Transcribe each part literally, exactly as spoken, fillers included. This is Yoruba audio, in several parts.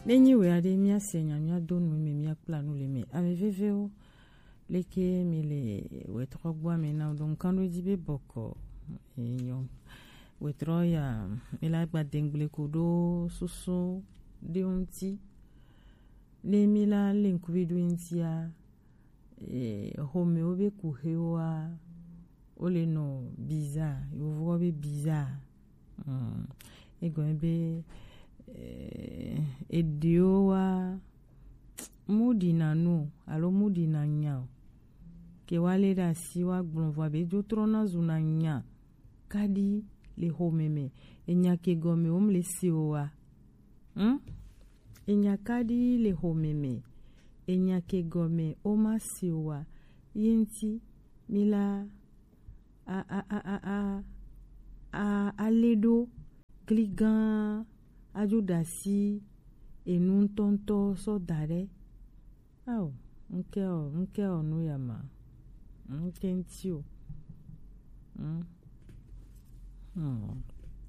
Lenyi we ade mia senya mia donu me mia planu le me ame veveo leke me le we trogwa me na don kando jibe boko enyo we troya me la gba dengle kodo susu de onti le mila lenkubidu intia e home obe kuhewa ole no bizarre yo vobe bizarre mm ego ebe ediowa mudi na no alo mudi na nya ke wale da siwa gbonva be jo trona zuna nya kadi le homeme enya ke gome om le siwa hm enya kadi le homeme enya ke gome oma siwa yenti mila a a a a a a aledo kligan ajudasi enun tonto so dare aw nke o nke o no yama nke ntio mm mm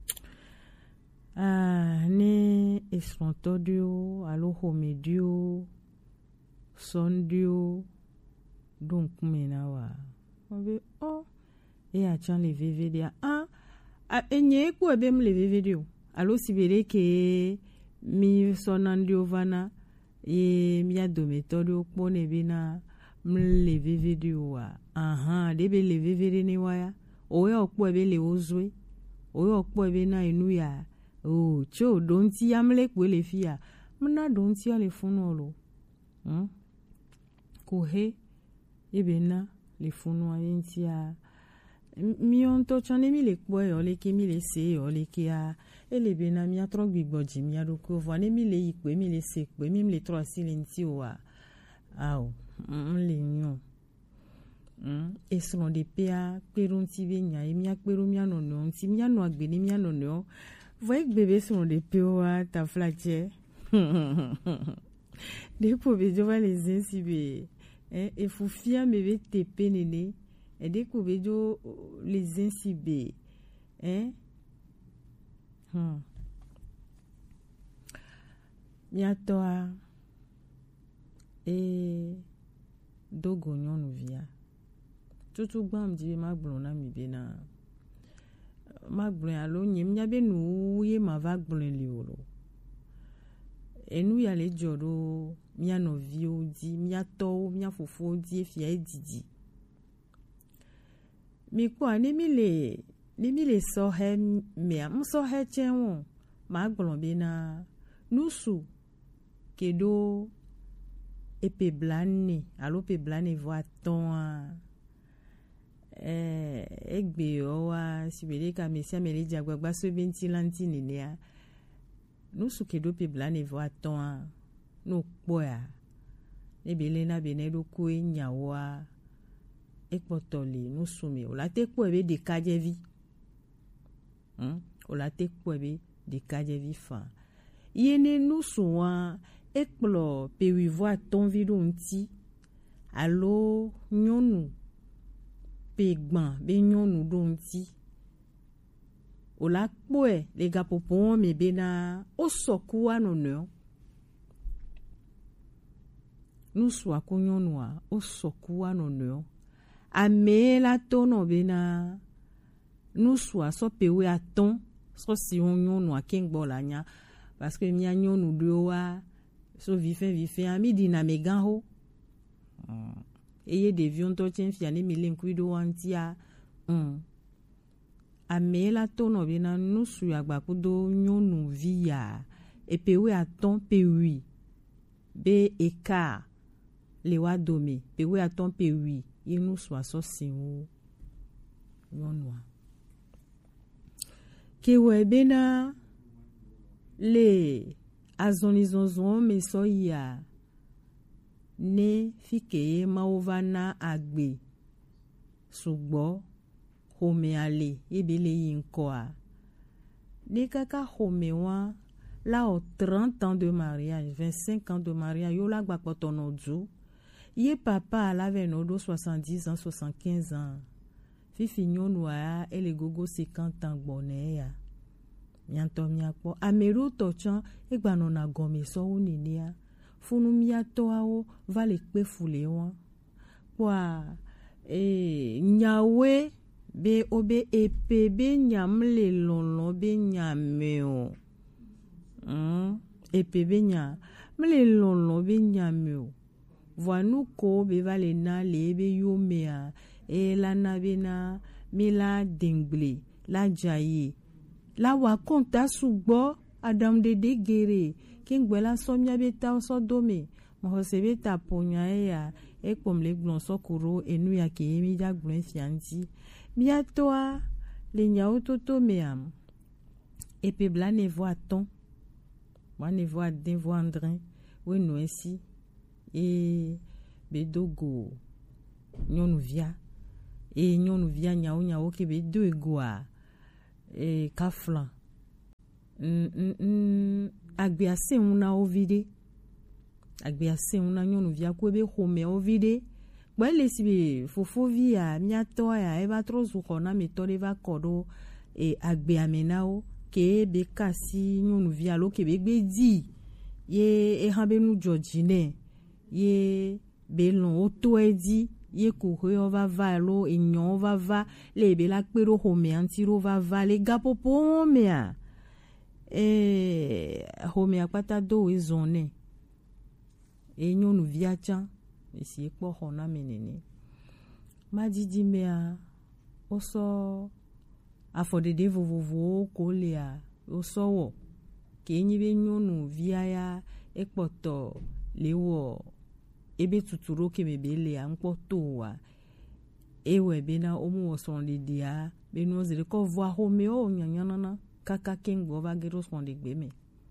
ah ne esfontodio alo homedio sondio donc menawa obe oh e a chan le vvd ah enye ku ebe m le vvd alo sibere ke mi sonandio vana e mi adometorio pone bina mle video wa aha debe le vivere ni waya owe okpo ebe le ozwe owe okpo ebe na inu ya o cho donti amle kwe le fia mna donti ale funolo hm ko he ebe na le funu ayentia mi on to chane mi le kpo yo le ke mi le se yo le ke a ele bena mi atro gbigboji mi adoko vo ne mi le ipe mi le se pe mi le tro silenti wa aw m le nyon mm e so de pea perun ti be nya e mi aperu mi anono ti mi anu agbe ni mi anono vo e bebe so de pewa ta flache de po be jo va les insibe eh e fufia me be tepe nene e de ko be jo les insibe eh Hmm. Miatoa e dogo nyonu via. Tutu gbam di magbron na mi bena. Magbron alo nyem nya be nu ye ma vagbron li olo. Enu ya le joro mia no vio di mia to mia fofo di fia edidi. Mi kwa ne mi le ni mi le so he me am so he chenwo ma gbon be na nusu kedo epe blani alo pe blani vo ton eh egbe o wa sibere ka me sia me le jagbagba so benti lanti ni ya nusu kedo pe blani vo ton no po ya e bele na be ne do ko enyawa ekpotole nusu mi o la te po ebe de kajevi Hmm? O la te kwebe de kaje vifa. Yene nou soa ekplo pe wivoa ton vido nti alo nyonu pe gban be nyonu do nti. O la kpoe le gapopon me bena o soku anono. Nou soa ko nyonua o soku anono. Ame la tono bena nous soit so pewe aton so si on nyonu akengbo la nya parce que mi nyonu doa so vife vife ami dina meganho mm. Eye devion to chen fiane mi lenkwido antia mm. Amela tono bina nous su agba kudo nyonu via e pewe aton pewi be eka le wa dome pewe aton pewi ye nous soit so si o nyonu ke webena le azonizonzon me so ya ne fikeye maovana agbe sugbo home ale ebele yinkoa ne kaka home wa la o trente ans de mariage vingt-cinq ans de mariage yo la gba potono du ye papa la veno do soixante-dix ans soixante-quinze ans Fifi nyonwa ele gogo cinquante ans bonne ya. miato miakpo ameru to chan egba no na gome so uninia funu miato awo va le pe fule won kwa e nyawe be obe epe be nyam le lonlon be nyame o mm epe be nya mle lonlon be nyame o voinu ko be va le na le be yomea e la na be na mi la dengle la jaye la wa konta sugbo adam de de gere kingbe la somia be ta so dome mo se be ta ponya e ya e pom le glon sokuro enu ya ke mi da glon fianti bientôt le nyao toto meam et pe bla ne voit ton moi ne voit den voandrin we no esi e be dogo nyonu via e nyonu via nyao nyao ke be do egoa e kaflan mm mm agbiase una ovide agbiase una nyonu via ko be home ovide bwele sibe fofo via miato ya eba trozu kona metode va kodo e agbiamenao ke be kasi nyonu via lo ke be gbe di ye e hambe nu jojine ye be lon oto edi ye kohe va va lo enyon va va le be la pero home antiro va va le gapopo mea e home akpata do ezone e nyonu via chan esi ekpo hona menene madidi mea oso afodede vovovo ko lea oso wo ke nyi be nyonu via ya ekpoto lewo ebe tuturo ke mebe lea nkpoto wa ewe be na omu oson de dia be no zere ko voir home o nyanyanana kaka kengo va gero son de gbe me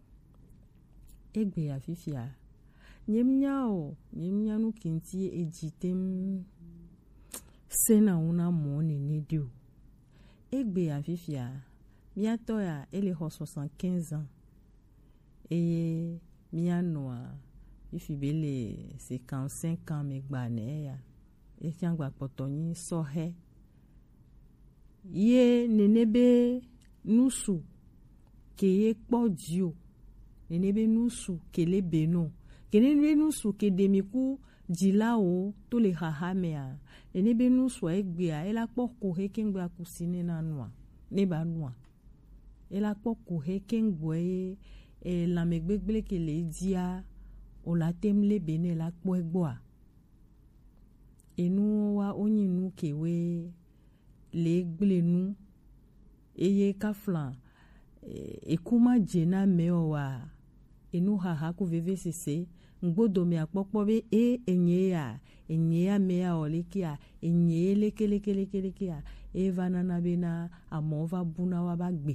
egbe ya fifia nyemnyao nyemnyanu kinti ejitem sena una moni nedio egbe ya fifia miato ya ele ho soixante-quinze ans et mianoa ifibele cinquante-cinq ans megbane ya e tiangba potoni sohe ye nenebe nusu ke ye kpodio nenebe nusu kele beno kene benu su ke demiku jilao to le hahamea ene benu su egbea ela poko he kengbe akusine na noa ne ba noa ela poko he kengbe e la megbegbele ke le dia o la temle bene la po egboa enu wa onyinu kewe le gblenu eye kaflan e kuma jena mewa enu haha ku veve sese ngbodo me akpokpo be e enye ya enye ya me ya olekia enye leke leke leke leke ya e vanana be na amova buna wa bagbe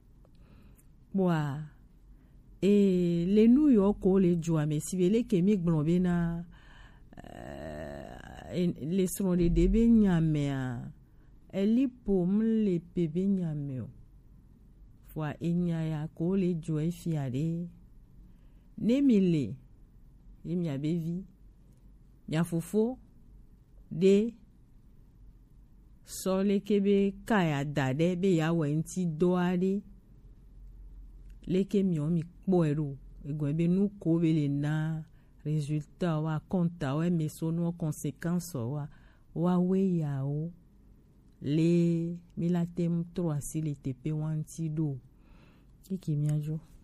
boa e le New York ko le joa me sibele ke mi gbon be na le son de debe nyame a elipo mle pebe nyame o fwa enya ya ko le joa fiare nemile emi abevi mia fofo de sole kebe kaya dade be ya wenti doade leke mi o mi kpo ero egun ebe nu ko be le na résultat wa konta wa me so no conséquence wa wa we ya o le milatem trois si le tepe wanti do kiki miajo